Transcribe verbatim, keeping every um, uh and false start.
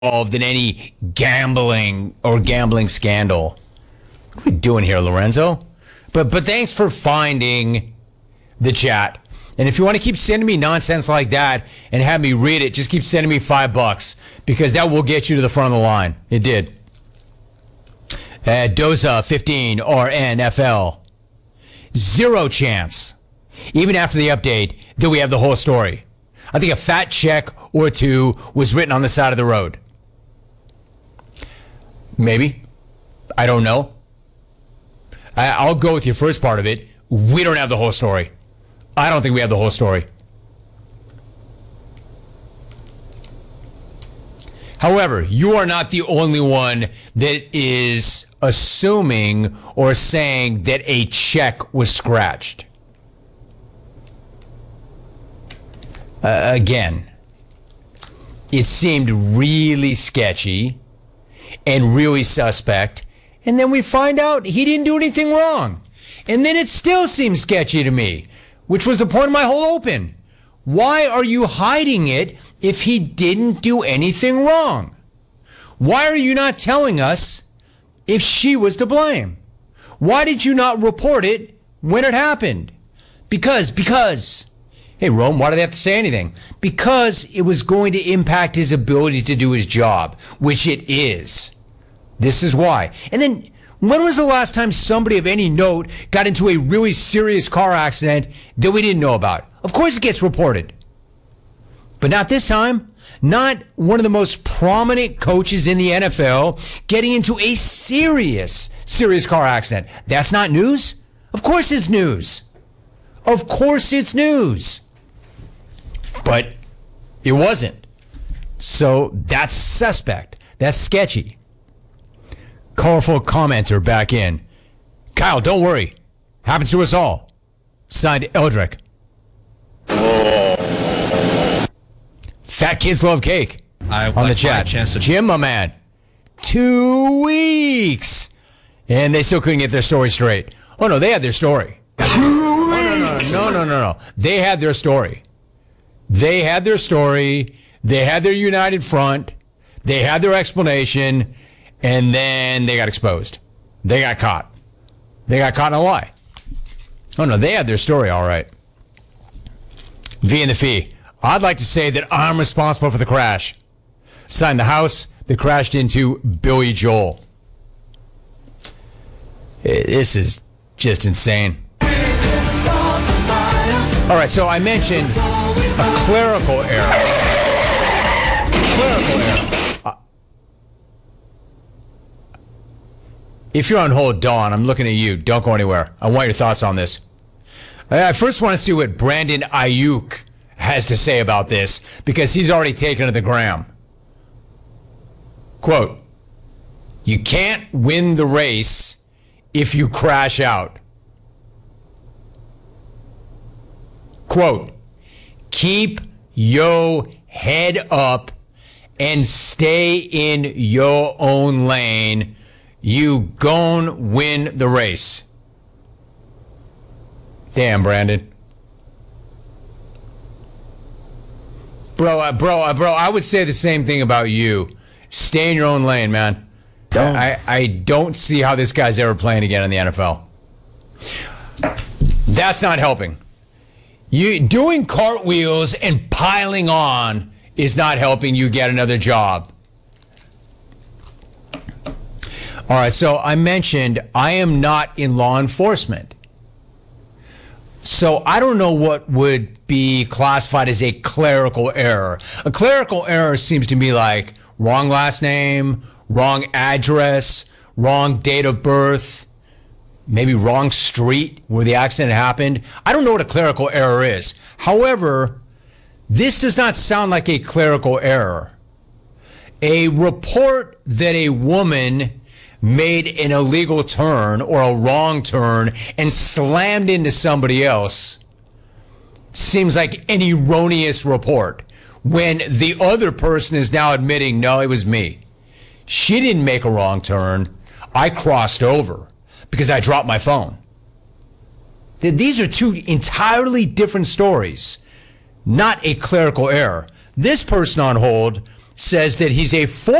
involved in any gambling or gambling scandal. What are we doing here, Lorenzo? But but thanks for finding the chat. And if you want to keep sending me nonsense like that and have me read it, just keep sending me five bucks because that will get you to the front of the line. It did. Uh, Doza fifteen or N F L. Zero chance, even after the update, that we have the whole story. I think a fat check or two was written on the side of the road. Maybe. I don't know. I, I'll go with your first part of it. We don't have the whole story. I don't think we have the whole story. However, you are not the only one that is assuming or saying that a check was scratched. Uh, again, it seemed really sketchy and really suspect. And then we find out he didn't do anything wrong. And then it still seems sketchy to me, which was the point of my whole open. Why are you hiding it if he didn't do anything wrong? Why are you not telling us if she was to blame? Why did you not report it when it happened? Because, because, hey, Rome, why do they have to say anything? Because it was going to impact his ability to do his job, which it is. This is why. And then, when was the last time somebody of any note got into a really serious car accident that we didn't know about? Of course it gets reported. But not this time. Not one of the most prominent coaches in the N F L getting into a serious, serious car accident. That's not news? Of course it's news. Of course it's news. But it wasn't. So that's suspect. That's sketchy. Colorful commenter back in. Kyle, don't worry. Happens to us all. Signed, Eldrick. Fat kids love cake. I on like the chat. Chance to- Jim, my man. Two weeks. And they still couldn't get their story straight. Oh, no, they had their story. Oh, no, no, no, no, no, no. They had their story. They had their story. They had their united front. They had their explanation. And then they got exposed. They got caught. They got caught in a lie. Oh, no, they had their story, all right. V and the fee. I'd like to say that I'm responsible for the crash. Signed, the house that crashed into Billy Joel. This is just insane. All right, so I mentioned a clerical error. Clerical error. If you're on hold, Dawn, I'm looking at you. Don't go anywhere. I want your thoughts on this. I first want to see what Brandon Ayuk has to say about this, because he's already taken to the gram. Quote, you can't win the race if you crash out. Quote, keep your head up and stay in your own lane. You gon' win the race. Damn, Brandon. Bro, uh, bro, uh, bro, I would say the same thing about you. Stay in your own lane, man. Don't. I, I don't see how this guy's ever playing again in the N F L. That's not helping. You doing cartwheels and piling on is not helping you get another job. All right, so I mentioned I am not in law enforcement. So I don't know what would be classified as a clerical error. A clerical error seems to me like wrong last name, wrong address, wrong date of birth, maybe wrong street where the accident happened. I don't know what a clerical error is. However, this does not sound like a clerical error. A report that a woman made an illegal turn or a wrong turn and slammed into somebody else seems like an erroneous report when the other person is now admitting, no, it was me. She didn't make a wrong turn. I crossed over because I dropped my phone. These are two entirely different stories, not a clerical error. This person on hold says that he's a